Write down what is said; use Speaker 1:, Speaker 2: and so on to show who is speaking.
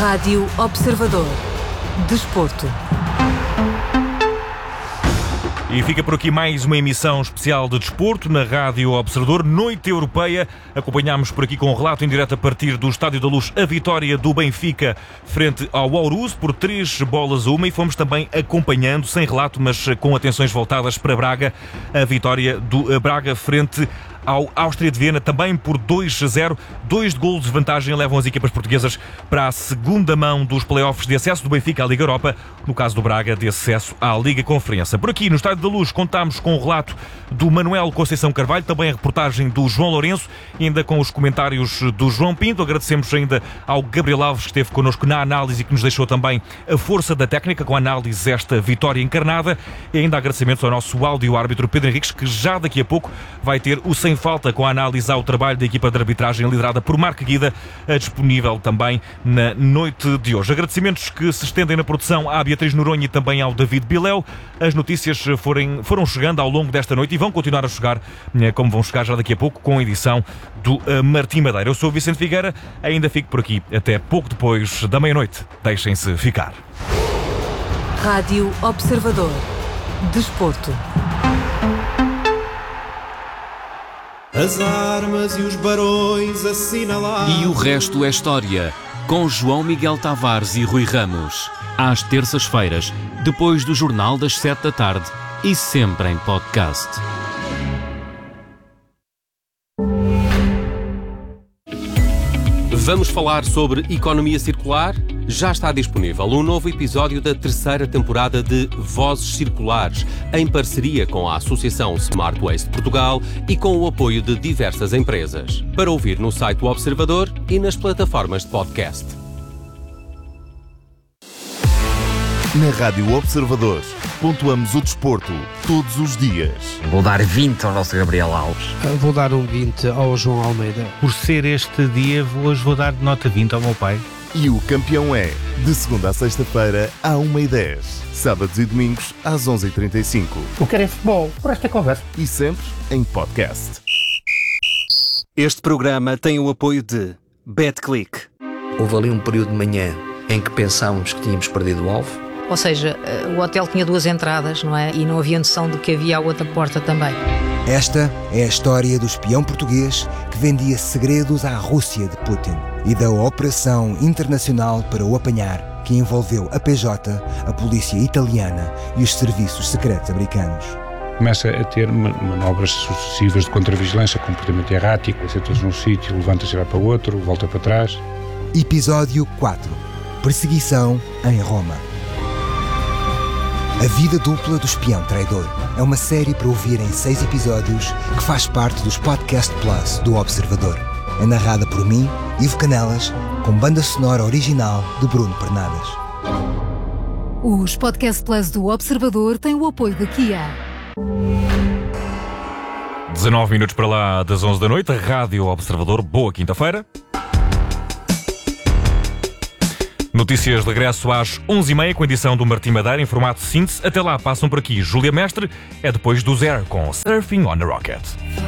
Speaker 1: Rádio Observador. Desporto.
Speaker 2: E fica por aqui mais uma emissão especial de desporto na Rádio Observador, Noite Europeia. Acompanhámos por aqui com um relato em direto a partir do Estádio da Luz a vitória do Benfica frente ao Aarhus por 3-1 e fomos também acompanhando, sem relato, mas com atenções voltadas para Braga, a vitória do Braga frente ao Áustria de Viena, também por 2-0. 2 golos de vantagem levam as equipas portuguesas para a segunda mão dos play-offs de acesso do Benfica à Liga Europa, no caso do Braga, de acesso à Liga Conferência. Por aqui, no Estádio da Luz, contámos com o relato do Manuel Conceição Carvalho, também a reportagem do João Lourenço, ainda com os comentários do João Pinto. Agradecemos ainda ao Gabriel Alves, que esteve connosco na análise e que nos deixou também a força da técnica com a análise desta vitória encarnada. E ainda agradecimentos ao nosso áudio-árbitro Pedro Henriques, que já daqui a pouco vai ter o Sem Falta com a análise ao trabalho da equipa de arbitragem liderada por Marco Guida, disponível também na noite de hoje. Agradecimentos que se estendem na produção à Beatriz Noronha e também ao David Biléu. As notícias foram chegando ao longo desta noite e vão continuar a chegar, como vão chegar já daqui a pouco, com a edição do Martim Madeira. Eu sou o Vicente Figueira, ainda fico por aqui até pouco depois da meia-noite. Deixem-se ficar.
Speaker 1: Rádio Observador. Desporto.
Speaker 3: As armas e os barões assinalados.
Speaker 4: E o resto é história, com João Miguel Tavares e Rui Ramos. Às terças-feiras, depois do Jornal das 7 da tarde e sempre em podcast. Vamos falar sobre economia circular? Já está disponível um novo episódio da terceira temporada de Vozes Circulares, em parceria com a Associação Smart Waste Portugal e com o apoio de diversas empresas. Para ouvir no site do Observador e nas plataformas de podcast.
Speaker 5: Na Rádio Observador, pontuamos o desporto todos os dias.
Speaker 6: Vou dar 20 ao nosso Gabriel Alves.
Speaker 7: Vou dar um 20 ao João Almeida.
Speaker 8: Por ser este dia, hoje vou dar nota 20 ao meu pai.
Speaker 5: E o campeão é, de segunda a sexta-feira, à 1h10. Sábados e domingos, às 11h35.
Speaker 9: O que é futebol? Por esta conversa.
Speaker 5: E sempre em podcast.
Speaker 10: Este programa tem o apoio de BetClick.
Speaker 6: Houve ali um período de manhã em que pensámos que tínhamos perdido o alvo.
Speaker 11: Ou seja, o hotel tinha 2 entradas, não é? E não havia noção de que havia a outra porta também.
Speaker 12: Esta é a história do espião português que vendia segredos à Rússia de Putin e da operação internacional para o apanhar, que envolveu a PJ, a polícia italiana e os serviços secretos americanos.
Speaker 13: Começa a ter manobras sucessivas de contravigilância, comportamento errático, senta-se num sítio, levanta-se e vai para o outro, volta para trás.
Speaker 12: Episódio 4. Perseguição em Roma. A vida dupla do espião traidor é uma série para ouvir em 6 episódios que faz parte dos Podcast Plus do Observador. É narrada por mim, Ivo Canelas, com banda sonora original de Bruno Pernadas.
Speaker 1: Os Podcast Plus do Observador têm o apoio da Kia.
Speaker 2: 19 minutos para lá das 11 da noite, Rádio Observador, boa quinta-feira. Notícias de regresso às 11h30 com a edição do Martim Madeira em formato síntese. Até lá passam por aqui Júlia Mestre, é depois do Zero com Surfing on a Rocket.